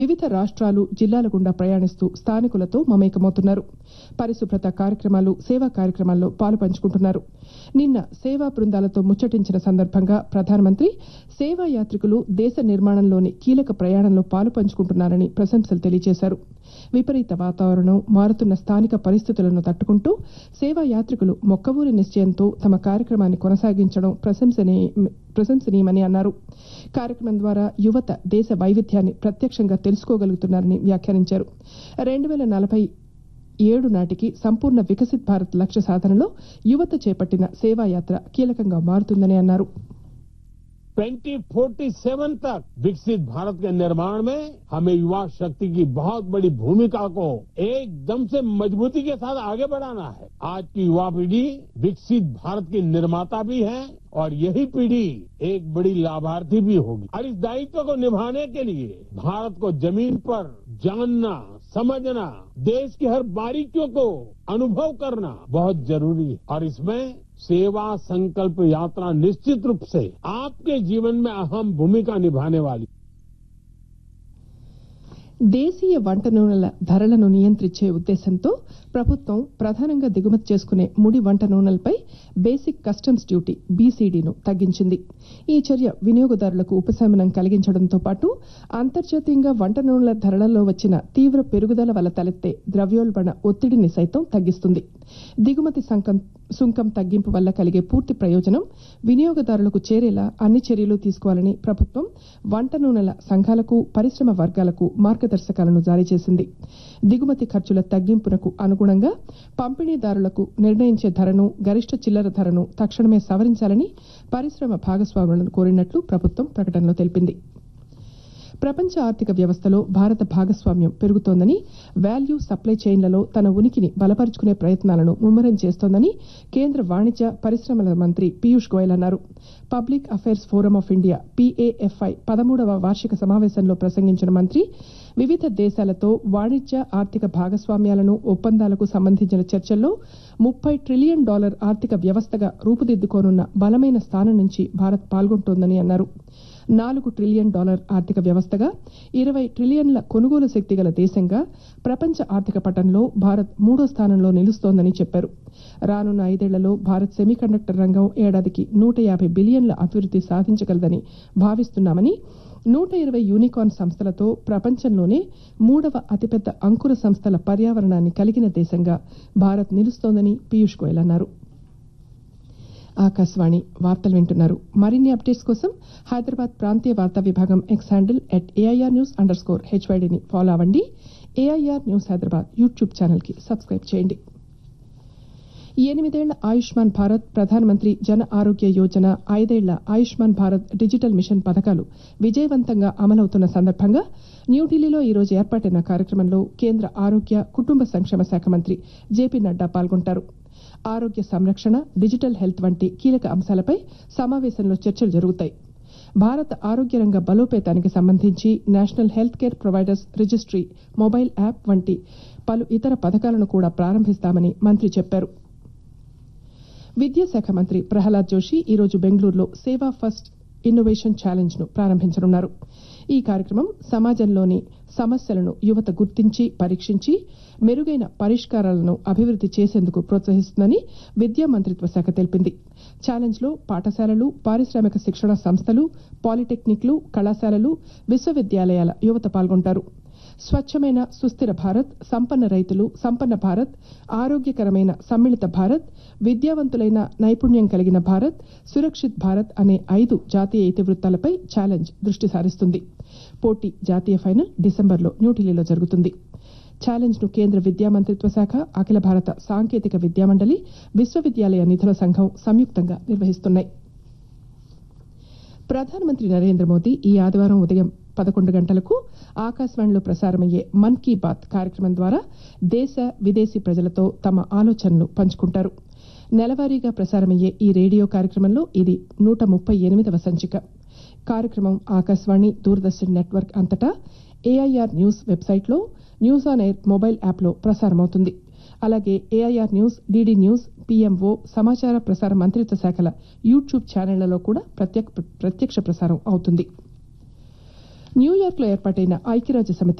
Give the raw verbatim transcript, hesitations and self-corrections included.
వివిధ రాష్ట్రాలు జిల్లాల గుండా ప్రయాణిస్తూ స్థానికులతో మమేకమవుతున్నారు. పరిశుభ్రత కార్యక్రమాలు, సేవా కార్యక్రమాల్లో పాలుపంచుకుంటున్నారు. నిన్న సేవా బృందాలతో ముచ్చటించిన సందర్భంగా ప్రధానమంత్రి సేవా యాత్రికులు దేశ నిర్మాణంలోని కీలక ప్రయాణంలో పాలుపంచుకుంటున్నారని ప్రశంసలు తెలియజేశారు. విపరీత వాతావరణం, మారుతున్న స్థానిక పరిస్థితులను తట్టుకుంటూ సేవా యాత్రికులు మొక్కవూరి నిశ్చయంతో తమ కార్యక్రమాన్ని కొనసాగించడం ప్రశంసనీయమని అన్నారు. కార్యక్రమం ద్వారా యువత దేశ వైవిధ్యాన్ని ప్రత్యక్షంగా తెలుసుకోగలుగుతున్నారని వ్యాఖ్యానించారు. రెండు వేల నలభై ఏడు నాటికి సంపూర్ణ వికసిత్ భారత్ లక్ష్య సాధనలో యువత చేపట్టిన సేవాయాత్ర కీలకంగా మారుతుందని అన్నారు. ट्वेंटी फोर्टी सेवन तक विकसित भारत के निर्माण में हमें युवा शक्ति की बहुत बड़ी भूमिका को एकदम से मजबूती के साथ आगे बढ़ाना है. आज की युवा पीढ़ी विकसित भारत की निर्माता भी है और यही पीढ़ी एक बड़ी लाभार्थी भी होगी. और इस दायित्व को निभाने के लिए भारत को जमीन पर जानना, समझना, देश की हर बारीकियों को अनुभव करना बहुत जरूरी है. और इसमें सेवा संकल्प यात्रा निश्चित रूप से आपके जीवन में अहम भूमिका निभाने वाली. దేశీయ వంట నూనెల ధరలను నియంత్రించే ఉద్దేశంతో ప్రభుత్వం ప్రధానంగా దిగుమతి చేసుకునే ముడి వంట నూనెలపై బేసిక్ కస్టమ్స్ డ్యూటీ బీసీడీను తగ్గించింది. ఈ చర్య వినియోగదారులకు ఉపశమనం కలిగించడంతో పాటు అంతర్జాతీయంగా వంట నూనెల ధరలలో వచ్చిన తీవ్ర పెరుగుదల వల్ల తలెత్తే ద్రవ్యోల్బణ ఒత్తిడిని సైతం తగ్గిస్తుంది. దిగుమతి సుంకం తగ్గింపు వల్ల కలిగే పూర్తి ప్రయోజనం వినియోగదారులకు చేరేలా అన్ని చర్యలు తీసుకోవాలని ప్రభుత్వం వంట నూనెల సంఘాలకు, పరిశ్రమ వర్గాలకు మార్గదర్శకాలను జారీ చేసింది. దిగుమతి ఖర్చుల తగ్గింపునకు అనుగుణంగా పంపిణీదారులకు నిర్ణయించే ధరను, గరిష్ట చిల్లర ధరను తక్షణమే సవరించాలని పరిశ్రమ భాగస్వాములను కోరినట్లు ప్రభుత్వం ప్రకటనలో తెలిపింది. ప్రపంచ ఆర్థిక వ్యవస్థలో భారత భాగస్వామ్యం పెరుగుతోందని, వాల్యూ సప్లై చైన్లలో తన ఉనికిని బలపరుచుకునే ప్రయత్నాలను ముమ్మరం చేస్తోందని కేంద్ర వాణిజ్య పరిశ్రమల మంత్రి పీయూష్ గోయల్ అన్నారు. Public affairs forum of India PAFI పదమూడవ వార్షిక సమావేశంలో ప్రసంగించిన మంత్రి వివిధ దేశాలతో వాణిజ్య ఆర్థిక భాగస్వామ్యాలను, ఒప్పందాలకు సంబంధించిన చర్చల్లో ముప్పై ట్రిలియన్ డాలర్ ఆర్థిక వ్యవస్థగా రూపుదిద్దుకోనున్న బలమైన స్థానం నుంచి భారత్ పాల్గొంటోందని అన్నారు. నాలుగు ట్రిలియన్ డాలర్ ఆర్థిక వ్యవస్థగా, ఇరవై ట్రిలియన్ల కొనుగోలు శక్తి గల దేశంగా ప్రపంచ ఆర్థిక పటంలో భారత్ మూడో స్థానంలో నిలుస్తోందని చెప్పారు. రానున్న ఐదేళ్లలో భారత్ సెమీకండక్టర్ రంగం ఏడాదికి నూట యాభై బిలియన్ల అభివృద్ది సాధించగలదని భావిస్తున్నామని, నూట ఇరవై యూనికార్న్ సంస్థలతో ప్రపంచంలోనే మూడవ అతిపెద్ద అంకుర సంస్థల పర్యావరణాన్ని కలిగిన దేశంగా భారత్ నిలుస్తోందని పీయూష్ గోయల్ అన్నారు. ఆకాశవాణి వార్తలు వింటున్నారు. మరిన్ని అప్డేట్స్ కోసం హైదరాబాద్ ప్రాంతీయ వార్తా విభాగం X handle at AIR news under score హెచ్వైడీని follow అవ్వండి. AIR news Hyderabad YouTube channel కి సబ్స్క్రైబ్ చేయండి. ఎనిమిదేళ్ల ఆయుష్మాన్ భారత్, ప్రధానమంత్రి జన ఆరోగ్య యోజన, ఐదేళ్ల ఆయుష్మాన్ భారత్ డిజిటల్ మిషన్ పథకాలు విజయవంతంగా అమలవుతున్న సందర్భంగా న్యూఢిల్లీలో ఈ రోజు ఏర్పాటైన కార్యక్రమంలో కేంద్ర ఆరోగ్య, కుటుంబ సంక్షేమ శాఖ మంత్రి జేపీ నడ్డా పాల్గొంటారు. ఆరోగ్య సంరక్షణ, డిజిటల్ హెల్త్ వంటి కీలక అంశాలపై సమావేశంలో చర్చలు జరుగుతాయి. భారత ఆరోగ్య రంగ బలోపేతానికి సంబంధించి national health care providers registry mobile app వంటి పలు ఇతర పథకాలను కూడా ప్రారంభిస్తామని మంత్రి చెప్పారు. విద్యాశాఖ మంత్రి ప్రహ్లాద్ జోషి ఈరోజు బెంగళూరులో సేవా ఫస్ట్ ఇన్నోవేషన్ ఛాలెంజ్ ను ప్రారంభించనున్నారు. ఈ కార్యక్రమం సమాజంలోని సమస్యలను యువత గుర్తించి, పరీక్షించి మెరుగైన పరిష్కారాలను అభివృద్ది చేసేందుకు ప్రోత్సహిస్తుందని విద్యా మంత్రిత్వ శాఖ తెలిపింది. ఛాలెంజ్ లో పాఠశాలలు, పారిశ్రామిక శిక్షణ సంస్థలు, పాలిటెక్నిక్లు, కళాశాలలు, విశ్వవిద్యాలయాల యువత పాల్గొంటారు. స్వచ్ఛమైన సుస్థిర భారత్, సంపన్న రైతులు, సంపన్న భారత్, ఆరోగ్యకరమైన సమ్మిళిత భారత్, విద్యావంతులైన నైపుణ్యం కలిగిన భారత్, సురక్షిత్ భారత్ అనే ఐదు జాతీయ ఇతివృత్తాలపై ఛాలెంజ్ దృష్టి సారిస్తుంది. పోటీ జాతీయ ఫైనల్ డిసెంబర్లో న్యూఢిల్లీలో జరుగుతుంది. ఛాలెంజ్ ను కేంద్ర విద్యా మంత్రిత్వ శాఖ, అఖిల భారత సాంకేతిక విద్యామండలి, విశ్వవిద్యాలయ నిధుల సంఘం సంయుక్తంగా నిర్వహిస్తున్నాయి. ప్రధానమంత్రి నరేంద్ర మోదీ ఈ ఆదివారం ఉదయం పదకొండు గంటలకు ఆకాశవాణిలో ప్రసారమయ్యే మన్ కీ బాత్ కార్యక్రమం ద్వారా దేశ, విదేశీ ప్రజలతో తమ ఆలోచనలు పంచుకుంటారు. నెలవారీగా ప్రసారమయ్యే ఈ రేడియో కార్యక్రమంలో ఇది నూట ముప్పై ఎనిమిదవ సంచిక. కార్యక్రమం ఆకాశవాణి, దూరదర్శన్ నెట్వర్క్ అంతటా ఏఐఆర్ న్యూస్ వెబ్సైట్లో, న్యూస్ ఆన్ ఎయిర్ మొబైల్ యాప్లో ప్రసారమవుతుంది. అలాగే AIR news, DD news, PMO, సమాచార ప్రసార మంత్రిత్వ శాఖల యూట్యూబ్ ఛానళ్లలో కూడా ప్రత్యక్ష ప్రసారం అవుతుంది. న్యూయార్క్ లో ఏర్పాటైన ఐక్యరాజ్య సమితి